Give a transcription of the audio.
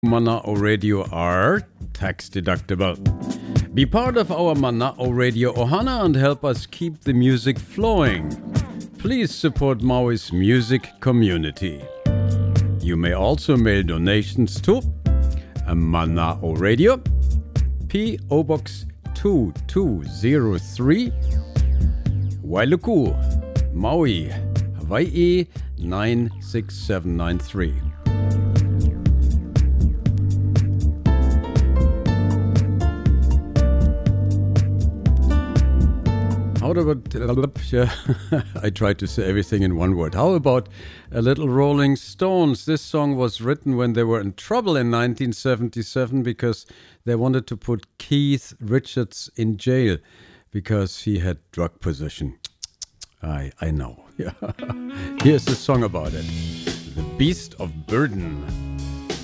Mana'o Radio are tax deductible. Be part of our Mana'o Radio Ohana and help us keep the music flowing. Please support Maui's music community. You may also mail donations to Mana'o Radio, P.O. Box 2203, Wailuku, Maui, Hawaii 96793. How about, I tried to say everything in one word. How about a little Rolling Stones? This song was written when they were in trouble in 1977 because they wanted to put Keith Richards in jail because he had drug possession. I know. Yeah. Here's a song about it. The Beast of Burden.